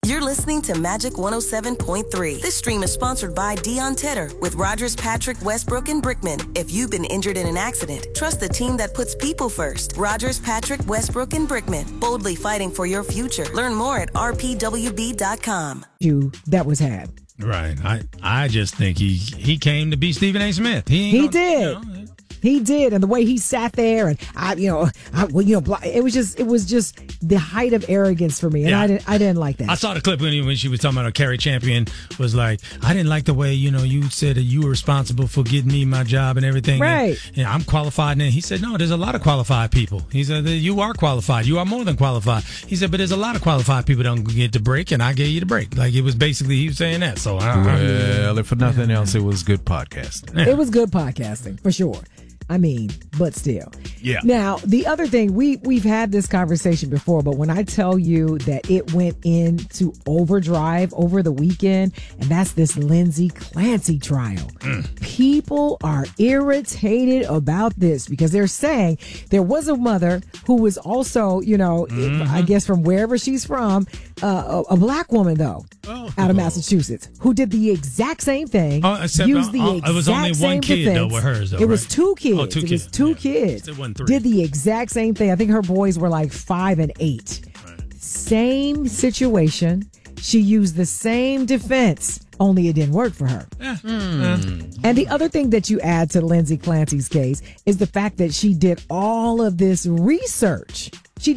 You're listening to Magic 107.3. This stream is sponsored by Deion Tedder with Rogers, Patrick, Westbrook, and Brickman. If you've been injured in an accident, trust the team that puts people first. Rogers, Patrick, Westbrook, and Brickman. Boldly fighting for your future. Learn more at rpwb.com. That was had. Right. I just think he came to be Stephen A. Smith. He did. He did, and the way he sat there, and it was just the height of arrogance for me, and I didn't like that. I saw the clip when she was talking about Carrie Champion was like, I didn't like the way you said that you were responsible for getting me my job and everything, right? And I'm qualified, and he said, no, there's a lot of qualified people. He said you are qualified, you are more than qualified. He said, but there's a lot of qualified people that don't get the break, and I gave you the break. Like it was basically he was saying that. So well, if for nothing else, it was good podcasting. Yeah. It was good podcasting for sure. I mean, but still. Yeah. Now, the other thing, we've had this conversation before, but when I tell you that it went into overdrive over the weekend, and that's this Lindsay Clancy trial. People are irritated about this because they're saying there was a mother who was also, I guess from wherever she's from, a black woman, though, out of Massachusetts, who did the exact same thing. It was only one kid, defense. though, with hers, though, It was two kids. It was two kids. It wasn't 3. Did the exact same thing. I think her boys were like 5 and 8. Right. Same situation. She used the same defense, only it didn't work for her. And the other thing that you add to Lindsay Clancy's case is the fact that she did all of this research.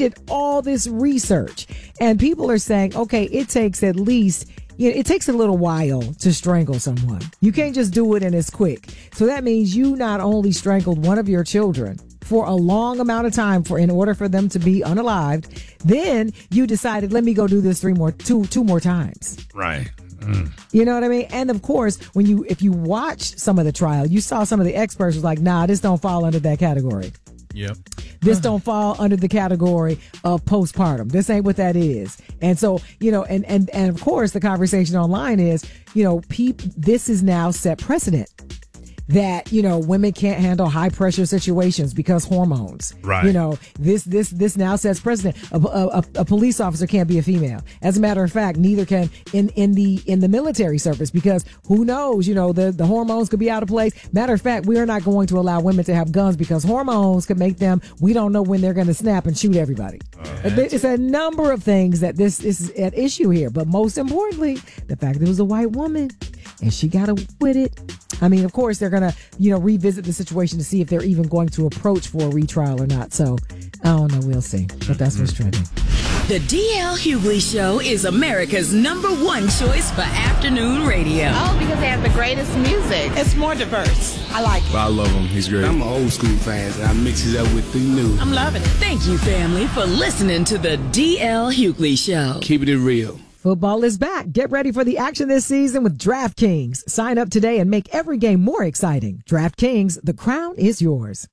And people are saying, okay, it takes at least... it takes a little while to strangle someone. You can't just do it and it's quick. So that means you not only strangled one of your children for a long amount of time in order for them to be unalived, then you decided, let me go do this two more times. Right. You know what I mean? And of course, if you watch some of the trial, you saw some of the experts was like, nah, this don't fall under that category. Yep. This don't fall under the category of postpartum. This ain't what that is. And so, and of course the conversation online is, this is now set precedent that, women can't handle high pressure situations because hormones. Right. This now sets precedent. A police officer can't be a female. As a matter of fact, neither can in the military service, because who knows, the hormones could be out of place. Matter of fact, we are not going to allow women to have guns because hormones could make them, we don't know when they're going to snap and shoot everybody. It's a number of things that this is at issue here. But most importantly, the fact that it was a white woman and she got away with it. I mean, of course, they're going to, revisit the situation to see if they're even going to approach for a retrial or not. So, I don't know. We'll see. But that's what's trending. The D.L. Hughley Show is America's #1 choice for afternoon radio. Oh, because they have the greatest music. It's more diverse. I like it. I love him. He's great. I'm an old school fan, and I mix it up with the new. I'm loving it. Thank you, family, for listening to the D.L. Hughley Show. Keeping it real. Football is back. Get ready for the action this season with DraftKings. Sign up today and make every game more exciting. DraftKings, the crown is yours.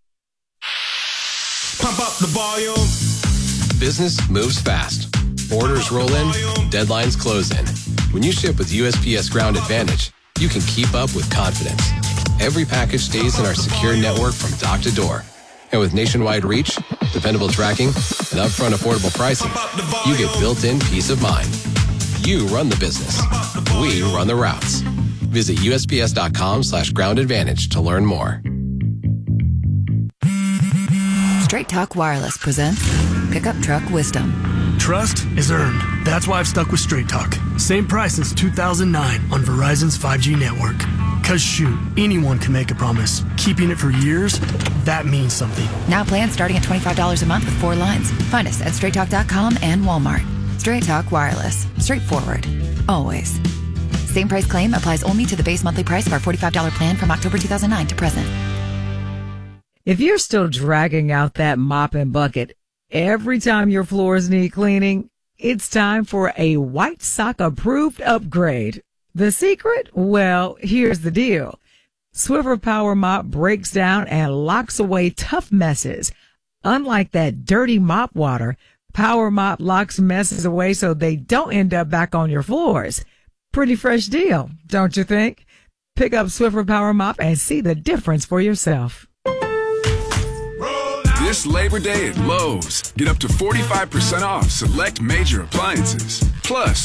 Pump up the volume. Business moves fast. Orders roll in, deadlines close in. When you ship with USPS Ground Advantage, you can keep up with confidence. Every package stays in our secure network from dock to door. And with nationwide reach, dependable tracking, and upfront affordable pricing, you get built-in peace of mind. You run the business. We run the routes. Visit USPS.com/Ground Advantage to learn more. Straight Talk Wireless presents Pickup Truck Wisdom. Trust is earned. That's why I've stuck with Straight Talk. Same price since 2009 on Verizon's 5G network. Cause shoot, anyone can make a promise. Keeping it for years, that means something. Now plans starting at $25 a month with 4 lines. Find us at straighttalk.com and Walmart. Straight Talk Wireless. Straightforward. Always. Same price claim applies only to the base monthly price of our $45 plan from October 2009 to present. If you're still dragging out that mop and bucket every time your floors need cleaning, it's time for a White Sock approved upgrade. The secret? Well, here's the deal. Swiffer Power Mop breaks down and locks away tough messes. Unlike that dirty mop water, Power Mop locks messes away so they don't end up back on your floors. Pretty fresh deal, don't you think? Pick up Swiffer Power Mop and see the difference for yourself. This Labor Day at Lowe's, get up to 45% off select major appliances. Plus,